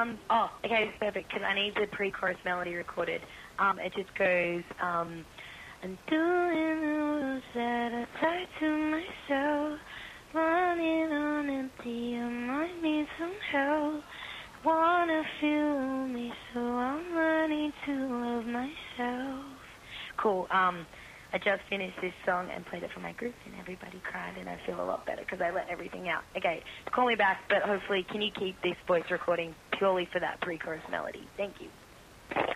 Okay, it's perfect, because I need the pre-chorus melody recorded. It just goes, and doing the words that I tie to myself, running on empty, I might need some help. Wanna feel me, so I'm learning to love myself. Cool. I just finished this song and played it for my group, and everybody cried, and I feel a lot better because I let everything out. Okay, call me back, but hopefully, can you keep this voice recording purely for that pre-chorus melody? Thank you.